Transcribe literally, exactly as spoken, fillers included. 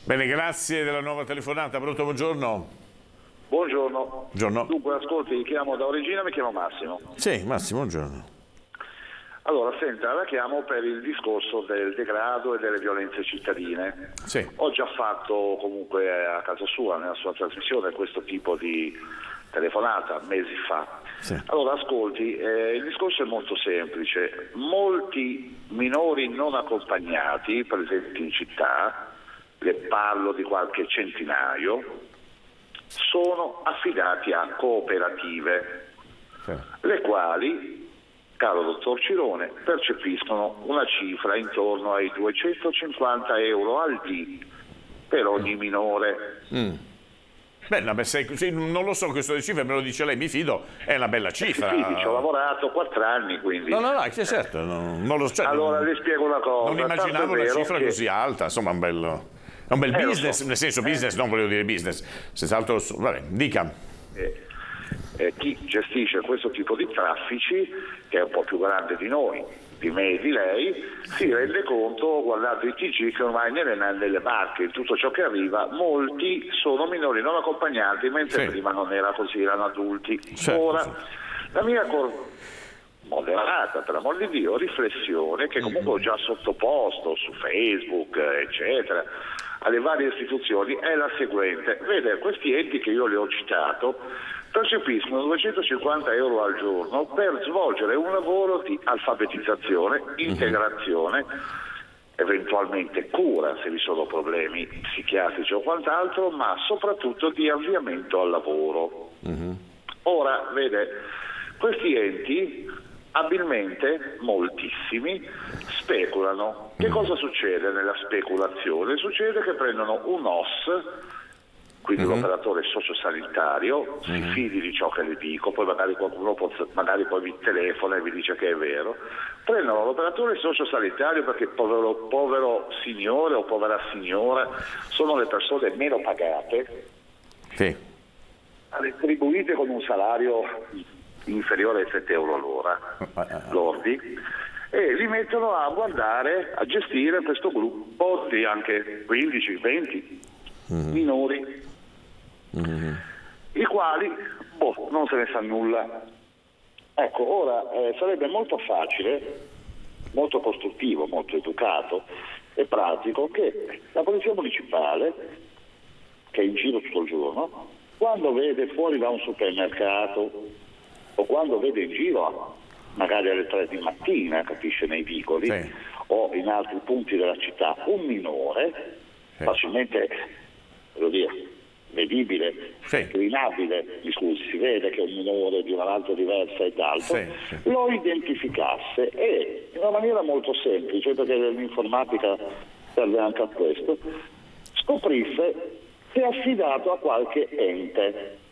Bene, grazie della nuova telefonata. Pronto, buongiorno. Buongiorno. Buongiorno. Dunque, ascolti, chiamo da Origina, mi chiamo Massimo. Sì, Massimo, buongiorno. Allora, senta, la chiamo per il discorso del degrado e delle violenze cittadine. Sì. Ho già fatto comunque a casa sua, nella sua trasmissione, questo tipo di telefonata mesi fa. Sì. Allora, ascolti, eh, il discorso è molto semplice. Molti minori non accompagnati presenti in città, le parlo di qualche centinaio, sono affidati a cooperative, Sì. le quali, caro dottor Cirone, percepiscono una cifra intorno ai duecentocinquanta euro al dì per ogni minore. Mm. Beh, no, beh, se, se, non lo so questo di cifre, me lo dice lei, mi fido, è una bella cifra. Sì, ci ho lavorato quattro anni, quindi. No, no, no, sì, certo, no, non lo so. Cioè, allora non, le spiego una cosa. non immaginavo una cifra che... così alta, insomma, un bello, è un bel eh, business, so. nel senso business, non volevo dire business, senz'altro, vabbè, dica. Eh, eh, chi gestisce questo tipo di traffici, che è un po' più grande di noi, di me e di lei, si rende conto, guardando i T G, che ormai nelle, nelle barche, in tutto ciò che arriva, molti sono minori non accompagnati, mentre sì. prima non era così, erano adulti. Certo, Ora, sì. la mia cor- moderata, per amor di Dio, riflessione, che comunque ho già sottoposto su Facebook, eccetera, alle varie istituzioni, è la seguente. Vede, questi enti che io le ho citato percepiscono duecentocinquanta euro al giorno per svolgere un lavoro di alfabetizzazione, integrazione, eventualmente cura se vi sono problemi psichiatrici o quant'altro, ma soprattutto di avviamento al lavoro. Mm-hmm. Ora, vede, questi enti abilmente, moltissimi, speculano. Che cosa succede nella speculazione? Succede che prendono un O S, quindi mm-hmm. l'operatore sociosanitario, si mm-hmm. fidi di ciò che le dico, poi magari qualcuno può, magari poi vi telefona e vi dice che è vero, prendono l'operatore sociosanitario perché povero, povero signore o povera signora sono le persone meno pagate, sì. retribuite con un salario inferiore ai sette euro l'ora, lordi, e li mettono a guardare, a gestire questo gruppo di anche quindici venti mm-hmm. minori, mm-hmm. i quali boh, non se ne sa nulla. Ecco, ora eh, sarebbe molto facile, molto costruttivo, molto educato e pratico che la polizia municipale, che è in giro tutto il giorno, quando vede fuori da un supermercato o quando vede in giro magari alle tre di mattina, capisce, nei vicoli sì. o in altri punti della città un minore sì. facilmente, voglio dire, vedibile, sì. crinabile, mi scusi, si vede che è un minore di una razza diversa e d'altro, sì, sì. lo identificasse e in una maniera molto semplice, perché l'informatica serve anche a questo, scoprisse che è affidato a qualche ente.